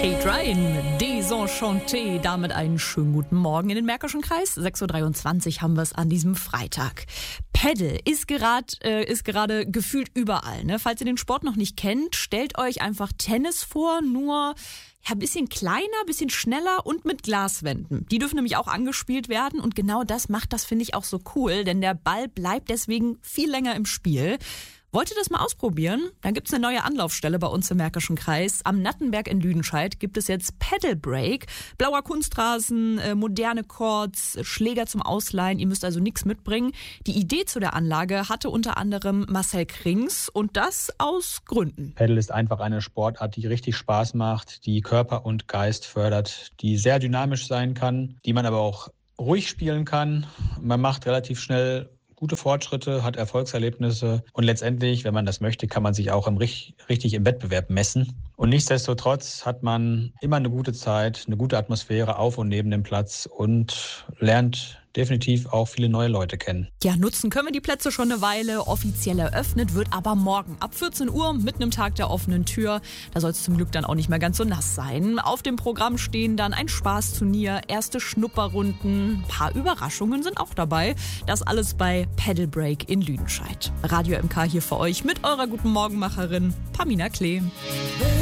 Kate Ryan, Desenchanté, damit einen schönen guten Morgen in den Märkischen Kreis. 6.23 Uhr haben wir es an diesem Freitag. Paddle ist gerade gefühlt überall. Ne? Falls ihr den Sport noch nicht kennt, stellt euch einfach Tennis vor, nur ein bisschen kleiner, bisschen schneller und mit Glaswänden. Die dürfen nämlich auch angespielt werden und genau das macht das, finde ich, auch so cool, denn der Ball bleibt deswegen viel länger im Spiel. Wollt ihr das mal ausprobieren? Dann gibt's eine neue Anlaufstelle bei uns im Märkischen Kreis. Am Nattenberg in Lüdenscheid gibt es jetzt Paddle Break. Blauer Kunstrasen, moderne Courts, Schläger zum Ausleihen. Ihr müsst also nichts mitbringen. Die Idee zu der Anlage hatte unter anderem Marcel Krings und das aus Gründen. Paddle ist einfach eine Sportart, die richtig Spaß macht, die Körper und Geist fördert, die sehr dynamisch sein kann, die man aber auch ruhig spielen kann. Man macht relativ schnell gute Fortschritte, hat Erfolgserlebnisse und letztendlich, wenn man das möchte, kann man sich auch richtig im Wettbewerb messen. Und nichtsdestotrotz hat man immer eine gute Zeit, eine gute Atmosphäre auf und neben dem Platz und lernt definitiv auch viele neue Leute kennen. Ja, nutzen können wir die Plätze schon eine Weile. Offiziell eröffnet wird aber morgen ab 14 Uhr mit einem Tag der offenen Tür. Da soll es zum Glück dann auch nicht mehr ganz so nass sein. Auf dem Programm stehen dann ein Spaßturnier, erste Schnupperrunden, ein paar Überraschungen sind auch dabei. Das alles bei Paddle Break in Lüdenscheid. Radio MK hier für euch mit eurer guten Morgenmacherin Pamina Klee.